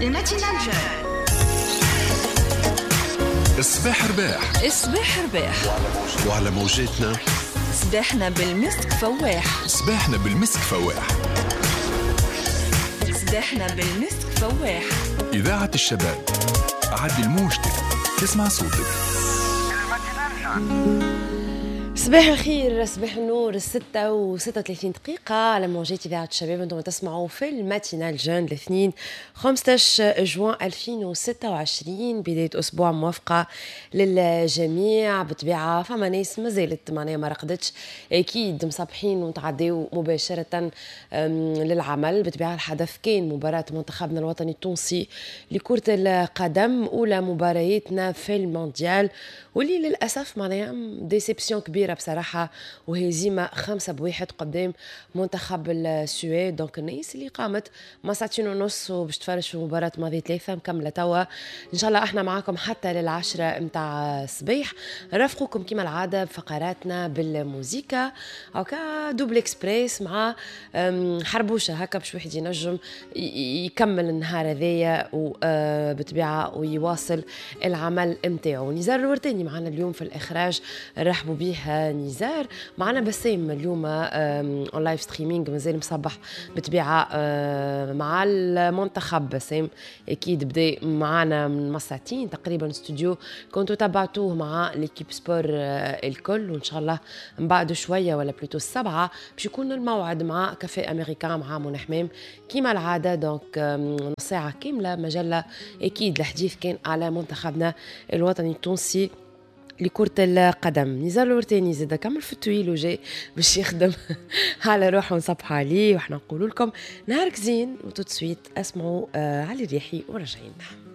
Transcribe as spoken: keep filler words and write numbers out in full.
الماتينال جون. الصباح رباح، الصباح رباح، وعلى موجاتنا صباحنا بالمسك فواح، صباحنا بالمسك فواح، صباحنا بالمسك فواح. إذاعة الشباب، عدل موجتك تسمع صوتك. صباح الخير، صباح النور. الستة وستة وثلاثين دقيقة على موجات إذاعة الشباب. أنتم تسمعوا في الماتينال جون الاثنين خمسطاش جوان ألفين وستة وعشرين، بداية أسبوع موافقة للجميع. بطبيعة فما ناس مازالت معناها ما رقدتش، أكيد مصبحين ونتعداو مباشرة للعمل. بطبيعة الحدث كان مباراة منتخبنا الوطني التونسي لكرة القدم، أولى مبارياتنا في المونديال، واللي للأسف معناها ديسيبسيون كبيرة بصراحة، وهزيمة خمسة بواحد قدام منتخب السويد. دونك الناس اللي قامت ما ساعتين ونص وباش تفرج في مباراة ماضي ثلاثة مكملة توا. إن شاء الله احنا معاكم حتى للعشرة متاع الصباح، نرافقكم كما العادة بفقراتنا بالموسيقى أو كدوبل إكسبريس مع حربوشة هكا باش واحد ينجم يكمل النهار هذايا وبطبيعة ويواصل العمل متاعو. نزار الورتاني معنا اليوم في الإخراج، رحبوا بيه نزار. معنا بسام اليوم اون لايف ستريمينغ، مازال مصبح بطبيعه مع المنتخب. بسام اكيد بدا معنا من ساعتين تقريبا استوديو، كنتوا تابعتوه مع ليكيب سبور الكل، وان شاء الله من بعد شويه ولا بلوتو السبعه باش يكون الموعد مع كافيه امريكان مع منى حمام كيما العاده. دونك نص ساعه كامله مجله اكيد الحديث كان على منتخبنا الوطني التونسي لكرة القدم. نزار الورتاني زاد كمل في التويل وجاي باش يخدم على روحه ونصبح عليه، وحنا نقول لكم نهارك زين وتوت سويت. اسمعوا آه علي الريحي ورجعين.